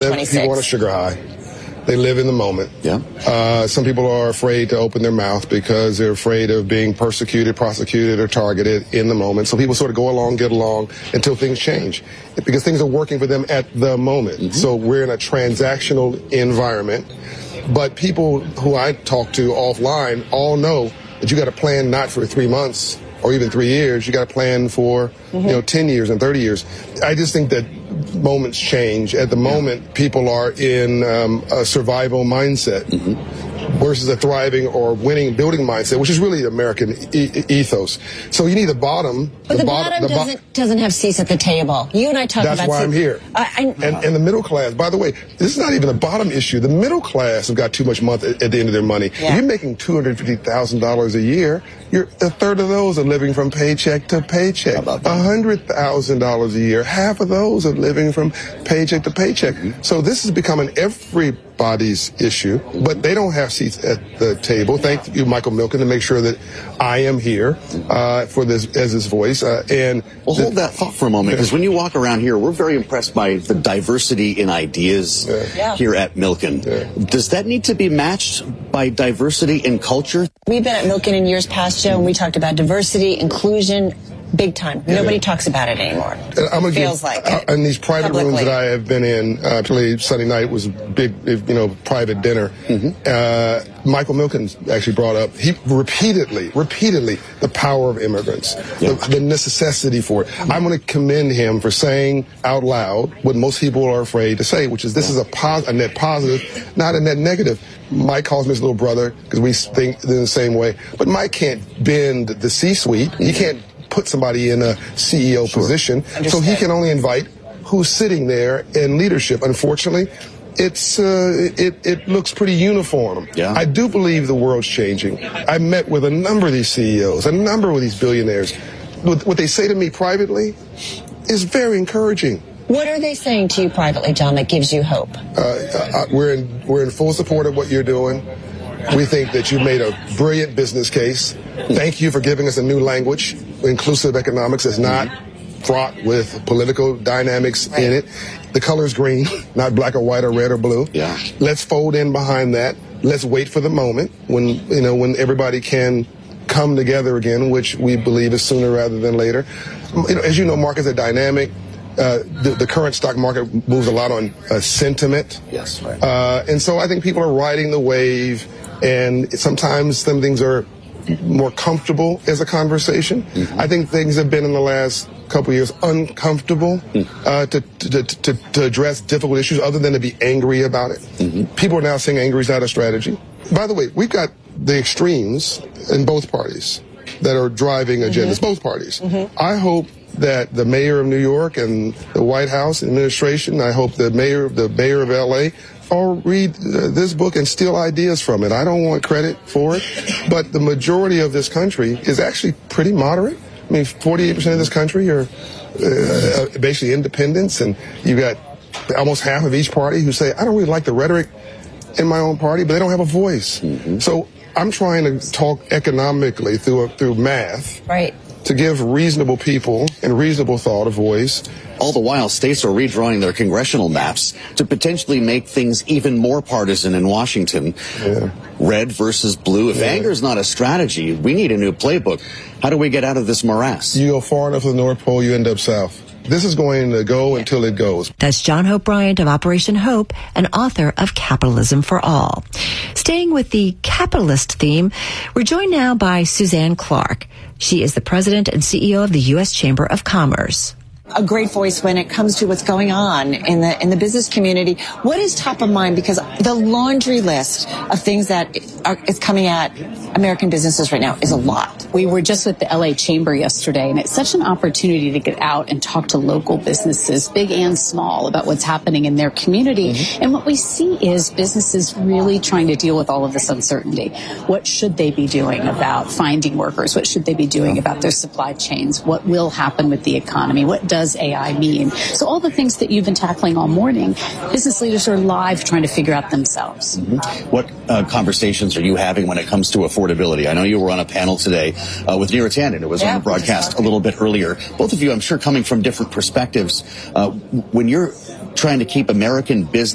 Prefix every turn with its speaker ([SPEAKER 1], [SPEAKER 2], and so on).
[SPEAKER 1] 26.
[SPEAKER 2] People want a sugar high. They live in the moment.
[SPEAKER 3] Yeah.
[SPEAKER 2] Some people are afraid to open their mouth because they're afraid of being persecuted, prosecuted, or targeted in the moment. So people sort of go along, get along until things change because things are working for them at the moment. Mm-hmm. So we're in a transactional environment. But people who I talk to offline all know that you got to plan not for 3 months or even 3 years. You got to plan for, 10 years and 30 years. I just think that moments change. At the moment, people are in a survival mindset versus a thriving or winning, building mindset, which is really the American ethos. So you need a bottom.
[SPEAKER 1] But the bottom doesn't have seats at the table. You and I talk about
[SPEAKER 2] That's why I'm here. And the middle class, by the way, this is not even a bottom issue. The middle class have got too much money at the end of their money.
[SPEAKER 1] Yeah.
[SPEAKER 2] If you're making $250,000 a year, a third of those are living from paycheck to paycheck. $100,000 a year, half of those are living from paycheck to paycheck. So this is becoming everybody's issue, but they don't have seats at the table. Thank you, Michael Milken, to make sure that I am here for this as his voice.
[SPEAKER 3] Hold that thought for a moment, because when you walk around here, we're very impressed by the diversity in ideas here at Milken. Yeah. Does that need to be matched by diversity in culture?
[SPEAKER 1] We've been at Milken in years past, Joe, and we talked about diversity, inclusion, big time. Nobody talks about it anymore. Feels like it.
[SPEAKER 2] In these private rooms that I have been in, particularly Sunday night was a big, private dinner. Michael Milken actually brought up, repeatedly, the power of immigrants, the necessity for it. I'm going to commend him for saying out loud what most people are afraid to say, which is this is a net positive, not a net negative. Mike calls me his little brother because we think in the same way. But Mike can't bend the C-suite. He can't put somebody in a CEO position. So he can only invite who's sitting there in leadership. Unfortunately, it looks pretty uniform.
[SPEAKER 3] Yeah.
[SPEAKER 2] I do believe the world's changing. I met with a number of these CEOs, a number of these billionaires. What they say to me privately is very encouraging.
[SPEAKER 1] What are they saying to you privately, John, that gives you hope?
[SPEAKER 2] We're in full support of what you're doing. We think that you made a brilliant business case. Thank you for giving us a new language. Inclusive economics is not fraught with political dynamics in it. The color is green, not black or white or red or blue.
[SPEAKER 3] Yeah.
[SPEAKER 2] Let's fold in behind that. Let's wait for the moment when everybody can come together again, which we believe is sooner rather than later. As you know, markets are dynamic. The current stock market moves a lot on sentiment.
[SPEAKER 3] Yes, right.
[SPEAKER 2] And so I think people are riding the wave, and sometimes some things are more comfortable as a conversation. I think things have been in the last couple of years uncomfortable to address difficult issues other than to be angry about it. People are now saying angry is not a strategy. By the way, we've got the extremes in both parties that are driving agendas, both parties. I hope that the mayor of New York and the White House administration, I hope the mayor of LA all read this book and steal ideas from it. I don't want credit for it, but the majority of this country is actually pretty moderate. I mean, 48% of this country are basically independents, and you got almost half of each party who say, I don't really like the rhetoric in my own party, but they don't have a voice. So I'm trying to talk economically through math.
[SPEAKER 1] Right.
[SPEAKER 2] To give reasonable people and reasonable thought a voice.
[SPEAKER 3] All the while, states are redrawing their congressional maps to potentially make things even more partisan in Washington. Red versus blue. If anger is not a strategy, we need a new playbook. How do we get out of this morass?
[SPEAKER 2] You go far enough to the North Pole, you end up south. This is going to go until it goes.
[SPEAKER 4] That's John Hope Bryant of Operation Hope and author of Capitalism for All. Staying with the capitalist theme, we're joined now by Suzanne Clark. She is the president and CEO of the U.S. Chamber of Commerce.
[SPEAKER 1] A great voice when it comes to what's going on in the business community. What is top of mind? Because the laundry list of things that is coming at American businesses right now is a lot.
[SPEAKER 5] We were just with the LA Chamber yesterday, and it's such an opportunity to get out and talk to local businesses, big and small, about what's happening in their community. And what we see is businesses really trying to deal with all of this uncertainty. What should they be doing about finding workers? What should they be doing about their supply chains? What will happen with the economy? What does AI mean? So all the things that you've been tackling all morning, business leaders are live trying to figure out themselves.
[SPEAKER 3] What conversations are you having when it comes to affordability? I know you were on a panel today with Neera Tanden. It was on the broadcast a little bit earlier. Both of you, I'm sure, coming from different perspectives. When you're trying to keep American business